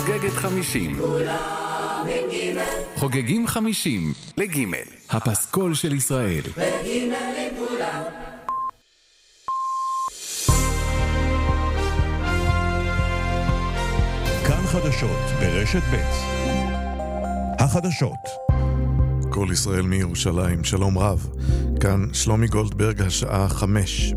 חוגגת 50. חוגגים 50 לגימל, הפסקול של ישראל. כאן חדשות ברשת ב'. החדשות. כל ישראל מירושלים, שלום רב. כאן שלומי גולדברג, השעה 5.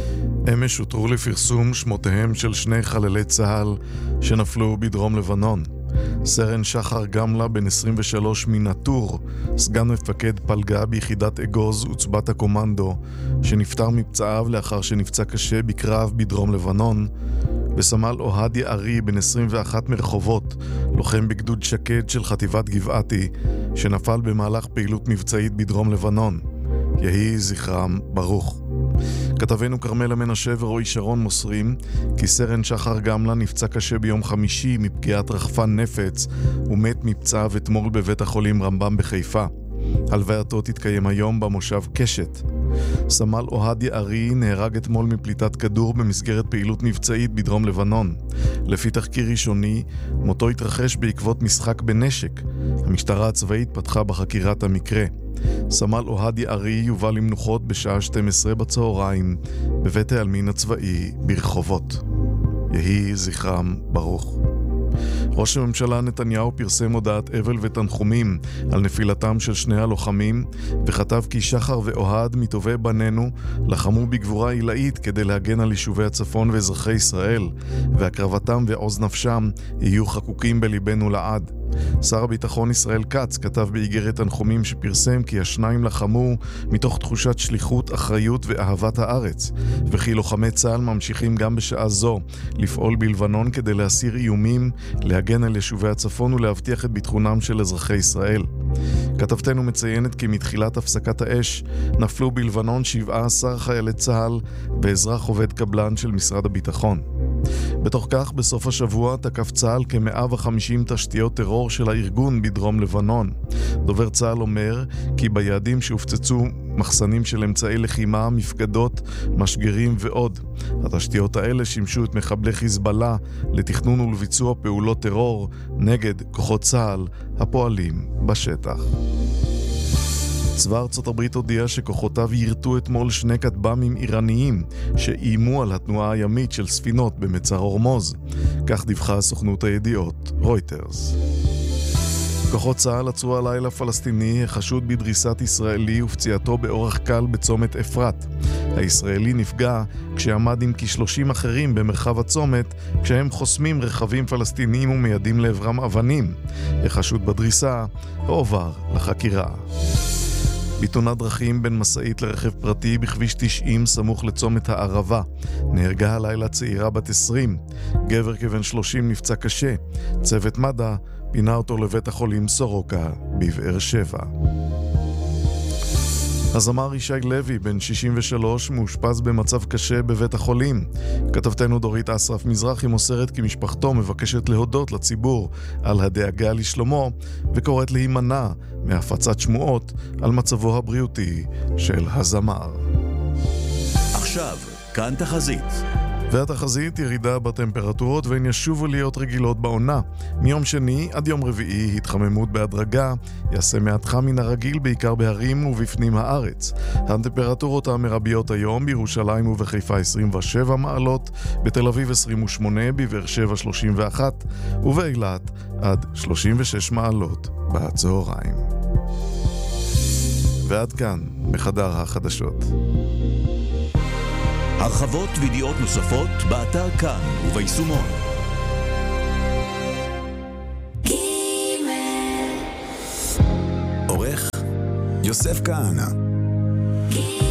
אמש הותרו לפרסום שמותיהם של 2 חללי צה"ל שנפלו בדרום לבנון. סרן שחר גמלה, בן 23 מנטור, סגן מפקד פלגה ביחידת אגוז וצבת הקומנדו, שנפטר מפצעיו לאחר שנפצע קשה בקרב בדרום לבנון, וסמל אוהד יערי, בן 21 מרחובות, לוחם בגדוד שקד של חטיבת גבעתי, שנפל במהלך פעילות מבצעית בדרום לבנון. יהי זכרם ברוך. כתבנו קרמלה מנשה ורועי שרון מוסרים כי סרן שחר גמלה נפצע קשה ביום חמישי מפגיעת רחפן נפץ ומת מפצעיו אתמול בבית החולים רמב"ם בחיפה. הלווייתו תתקיים היום במושב קשת. סמל אוהד יערי נהרג אתמול מפליטת כדור במסגרת פעילות מבצעית בדרום לבנון. לפי תחקיר ראשוני, מותו התרחש בעקבות משחק בנשק. המשטרה הצבאית פתחה בחקירת המקרה. סמל אוהד יערי יובא למנוחות בשעה 12 בצהריים בבית העלמין הצבאי ברחובות. יהי זכרם ברוך. ראש הממשלה נתניהו פרסם הודעת אבל ותנחומים על נפילתם של 2 הלוחמים, וכתב כי שחר ואוהד מטובי בנינו לחמו בגבורה עילאית כדי להגן על יישובי הצפון ואזרחי ישראל, והקרבתם ועוז נפשם יהיו חקוקים בליבנו לעד. שר הביטחון ישראל כץ כתב באיגרת תנחומים שפרסם כי השניים לחמו מתוך תחושת שליחות, אחריות ואהבת הארץ, וכי לוחמי צה"ל ממשיכים גם בשעה זו לפעול בלבנון כדי להסיר איומים, להגן על יישובי הצפון ולהבטיח את ביטחונם של אזרחי ישראל. כתבתנו מציינת כי מתחילת הפסקת האש נפלו בלבנון 17 חיילי צה"ל ואזרח עובד קבלן של משרד הביטחון. בתוך כך, בסוף השבוע תקף צה"ל כ-150 תשתיות טרור של הארגון בדרום לבנון. דובר צה"ל אומר כי ביעדים שהופצצו מחסנים של אמצעי לחימה, מפקדות, משגרים ועוד. התשתיות האלה שימשו את מחבלי חיזבאללה לתכנון ולביצוע פעולות טרור נגד כוחות צה"ל הפועלים בשטח. צבא ארצות הברית הודיע שכוחותיו ירתו אתמול 2 כטב"מים איראניים שאיימו על התנועה הימית של ספינות במצר הורמוז. כך דיווחה הסוכנות הידיעות רויטרס. כוחות צה"ל עצרו הלילה פלסטיני החשוד בדריסת ישראלי ופציעתו באורח קל בצומת אפרת. הישראלי נפגע כשעמד עם כ-30 אחרים במרחב הצומת כשהם חוסמים רכבים פלסטיניים ומיידים לעברם אבנים. החשוד בדריסה הועבר לחקירה. בתאונת דרכים בין מסעית לרכב פרטי בכביש 90 סמוך לצומת הערבה נהרגה הלילה צעירה בת 20. גבר כבן 30 נפצע קשה. צוות מד"א פינה אותו לבית החולים סורוקה בבאר שבע. הזמר ישי לוי, בן 63, מאושפז במצב קשה בבית החולים. כתבתנו דורית אסרף מזרחי מוסרת כי משפחתו מבקשת להודות לציבור על הדאגה לשלומו, וקוראת להימנע מהפצת שמועות על מצבו הבריאותי של הזמר. עכשיו, כאן תחזית. והתחזית ירידה בטמפרטורות והן ישובו להיות רגילות בעונה. מיום שני עד יום רביעי התחממות בהדרגה, יעשה מעט חם מן הרגיל בעיקר בהרים ובפנים הארץ. הטמפרטורות המרביות היום בירושלים ובחיפה 27 מעלות, בתל אביב 28, בבאר שבע 31 ובאילת עד 36 מעלות בצהריים. ועד כאן בחדר החדשות. הרחבות וידיעות נוספות באתר כאן וביישומון. עורך יוסף כהנא.